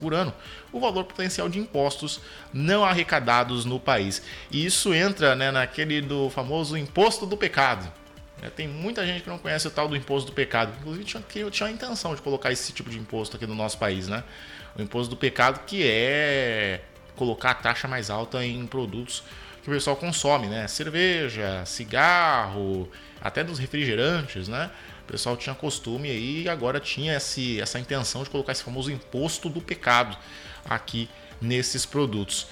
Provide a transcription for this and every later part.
por ano o valor potencial de impostos não arrecadados no país. E isso entra, né, naquele do famoso imposto do pecado. Tem muita gente que não conhece o tal do imposto do pecado. Inclusive tinha a intenção de colocar esse tipo de imposto aqui no nosso país, né? O imposto do pecado, que é colocar a taxa mais alta em produtos que o pessoal consome, né? Cerveja, cigarro, até dos refrigerantes, né? O pessoal tinha costume aí e agora tinha essa intenção de colocar esse famoso imposto do pecado aqui nesses produtos.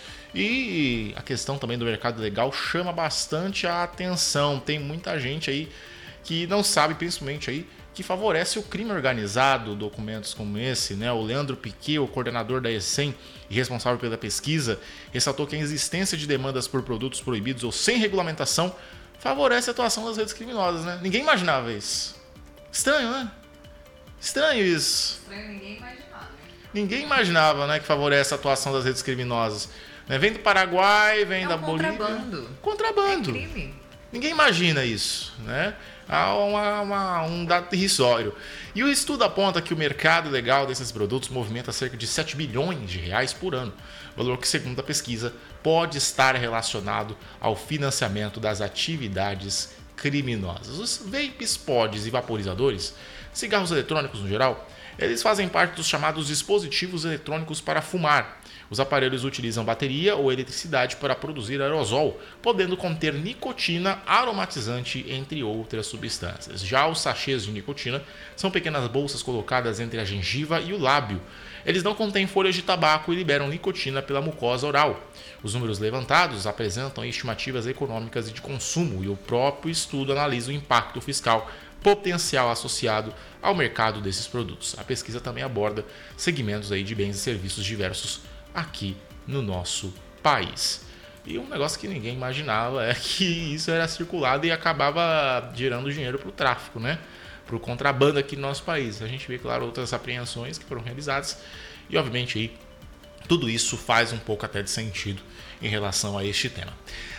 E a questão também do mercado legal chama bastante a atenção. Tem muita gente aí que não sabe, principalmente aí, que favorece o crime organizado. Documentos como esse, né? O Leandro Piquet, o coordenador da ESEM e responsável pela pesquisa, ressaltou que a existência de demandas por produtos proibidos ou sem regulamentação favorece a atuação das redes criminosas, né? Ninguém imaginava isso. Estranho, né? Estranho isso. Estranho, ninguém imaginava. Ninguém imaginava, né, que favorece a atuação das redes criminosas. Vem do Paraguai, vem da Bolívia. Contrabando. É crime. Ninguém imagina isso, né? Há um dado irrisório. E o estudo aponta que o mercado legal desses produtos movimenta cerca de 7 bilhões de reais por ano, valor que, segundo a pesquisa, pode estar relacionado ao financiamento das atividades criminosas. Os vapes, pods e vaporizadores, cigarros eletrônicos no geral, eles fazem parte dos chamados dispositivos eletrônicos para fumar. Os aparelhos utilizam bateria ou eletricidade para produzir aerosol, podendo conter nicotina, aromatizante, entre outras substâncias. Já os sachês de nicotina são pequenas bolsas colocadas entre a gengiva e o lábio. Eles não contêm folhas de tabaco e liberam nicotina pela mucosa oral. Os números levantados apresentam estimativas econômicas e de consumo, e o próprio estudo analisa o impacto fiscal potencial associado ao mercado desses produtos. A pesquisa também aborda segmentos aí de bens e serviços diversos aqui no nosso país. E um negócio que ninguém imaginava é que isso era circulado e acabava gerando dinheiro para o tráfico, né? Para o contrabando aqui no nosso país. A gente vê, claro, outras apreensões que foram realizadas e, obviamente, aí, tudo isso faz um pouco até de sentido em relação a este tema.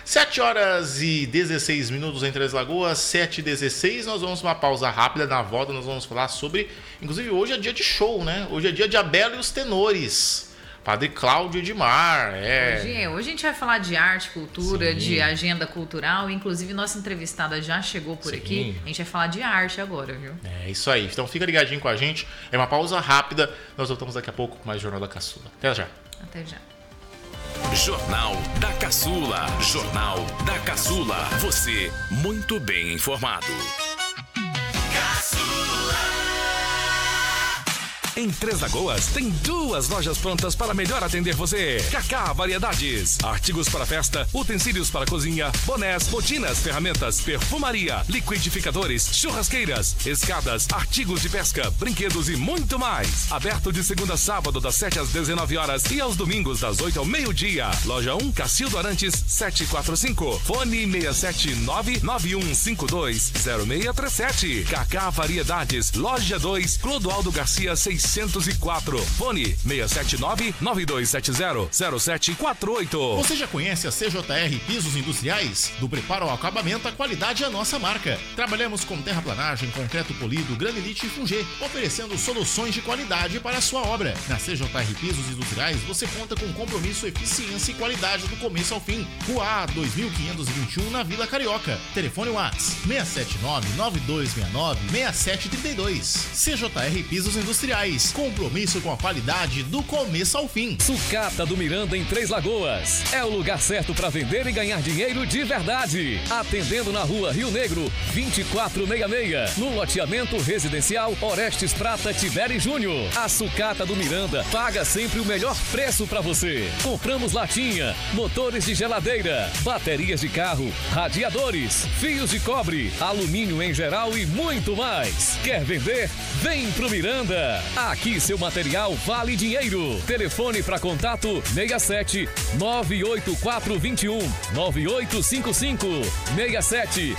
7 horas e 16 minutos em Três Lagoas, 7h16, nós vamos para uma pausa rápida. Na volta nós vamos falar sobre, inclusive hoje é dia de show, né? Hoje é dia de A Bela e os Tenores. Padre Cláudio Edmar, Hoje a gente vai falar de arte, cultura, Sim. de agenda cultural. Inclusive, nossa entrevistada já chegou por aqui. A gente vai falar de arte agora, viu? É isso aí. Então fica ligadinho com a gente. É uma pausa rápida. Nós voltamos daqui a pouco com mais Jornal da Caçula. Até já. Até já. Jornal da Caçula. Jornal da Caçula. Você muito bem informado. Em Três Lagoas, tem 2 lojas prontas para melhor atender você. Cacá Variedades. Artigos para festa, utensílios para cozinha, bonés, botinas, ferramentas, perfumaria, liquidificadores, churrasqueiras, escadas, artigos de pesca, brinquedos e muito mais. Aberto de segunda a sábado, das 7 às 19 horas e aos domingos, das 8 ao meio-dia. Loja 1, Cacildo Arantes, 745. Fone 679-9152-0637. Cacá Variedades. Loja 2, Clodoaldo Garcia, 604. Fone 679-9270-0748. Você já conhece a CJR Pisos Industriais? Do preparo ao acabamento, a qualidade é a nossa marca. Trabalhamos com terraplanagem, concreto polido, granilite e fungê, oferecendo soluções de qualidade para a sua obra. Na CJR Pisos Industriais, você conta com compromisso, eficiência e qualidade do começo ao fim. Rua A 2521, na Vila Carioca. Telefone WhatsApp 679-9269-6732. CJR Pisos Industriais. Compromisso com a qualidade do começo ao fim. Sucata do Miranda em Três Lagoas. É o lugar certo para vender e ganhar dinheiro de verdade. Atendendo na rua Rio Negro, 2466. No loteamento residencial Orestes Prata Tiberi Júnior. A Sucata do Miranda paga sempre o melhor preço para você. Compramos latinha, motores de geladeira, baterias de carro, radiadores, fios de cobre, alumínio em geral e muito mais. Quer vender? Vem pro Miranda. Aqui seu material vale dinheiro. Telefone para contato 67 98421 9855 67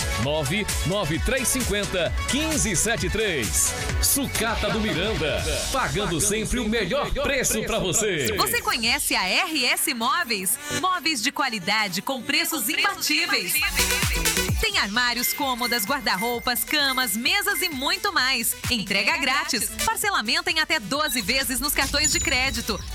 99350 1573. Sucata do Miranda, pagando sempre o melhor preço para você. Você conhece a RS Móveis? Móveis de qualidade com preços imbatíveis. Tem armários, cômodas, guarda-roupas, camas, mesas e muito mais. Entrega grátis. Parcelamento em até 12 vezes nos cartões de crédito.